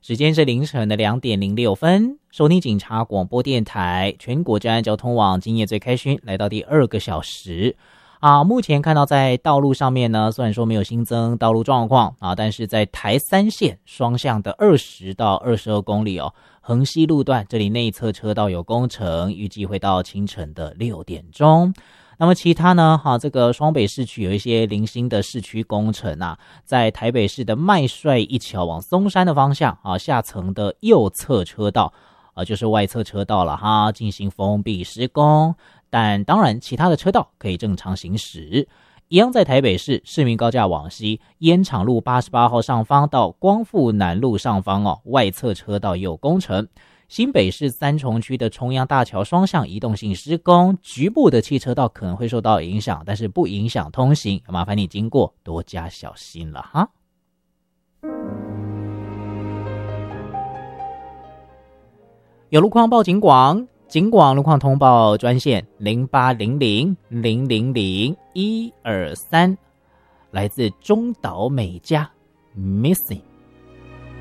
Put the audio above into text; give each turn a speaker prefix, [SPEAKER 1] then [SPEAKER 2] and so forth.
[SPEAKER 1] 时间是凌晨的2:06，收听警察广播电台全国治安交通网，今夜最开讯，来到第2个小时目前看到在道路上面呢，虽然说没有新增道路状况但是在台3线双向的20到22公里横西路段这里内侧车道有工程，预计会到清晨的6点钟。那么其他呢这个双北市区有一些零星的市区工程在台北市的麦帅一桥往松山的方向下层的右侧车道就是外侧车道了进行封闭施工，但当然其他的车道可以正常行驶。一样在台北市市民高架往西烟厂路88号上方到光复南路上方外侧车道也有工程。新北市三重区的重阳大桥双向移动性施工，局部的汽车道可能会受到影响，但是不影响通行，麻烦你经过多加小心了哈。有路况报警广，警广路况通报专线0800000123，来自中岛美嘉 Missing。